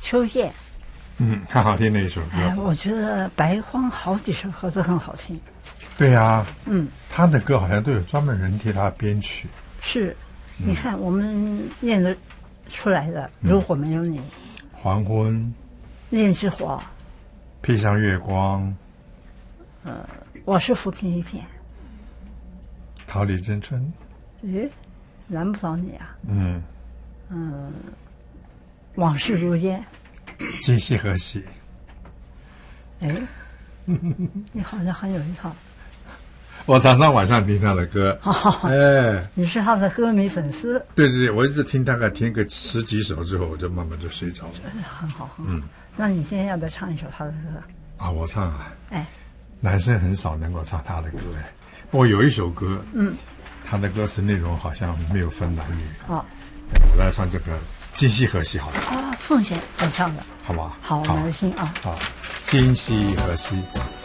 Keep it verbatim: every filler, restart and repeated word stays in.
秋叶。 嗯，很好听的一首歌。 哎，我觉得白荒好几首歌都很好听。 对呀、啊， 嗯， 他的歌好像都有专门人替他编曲。 是，嗯、你看我们念得出来的，如果没有你，嗯、 黄昏， 恋之火， 披上月光， 呃，我是浮萍一片， 桃李争春， 诶，难不倒你啊。 嗯嗯，往事如烟， 今夕何夕。 哎，你好像很有一套。 我常常晚上听他的歌，哎， 你是他的歌迷粉丝？ 对对对，我一直听，大概听个十几首之后，我就慢慢就睡着了。 很好，很好。嗯，那你今天要不要唱一首他的歌？ 啊，我唱啊。 哎， 男生很少能够唱他的歌哎，不过有一首歌， 嗯， 他的歌词内容好像没有分男女。 哦， 我来唱这个《今夕何夕》好了。 啊，凤仙演唱的， 好不好？ 好，我们来听啊。 好，今夕何夕。